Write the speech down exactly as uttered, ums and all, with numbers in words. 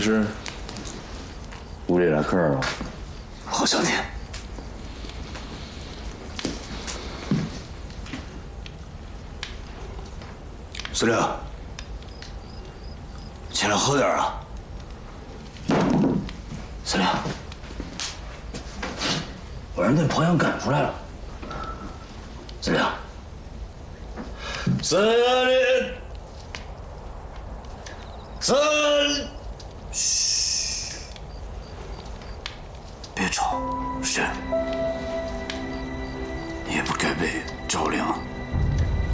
师，屋里来客人了。 好消息。司令，起来喝点啊！司令，我让那朋友赶出来了。司令，司令，司令，嘘，别吵，是，你也不该被赵亮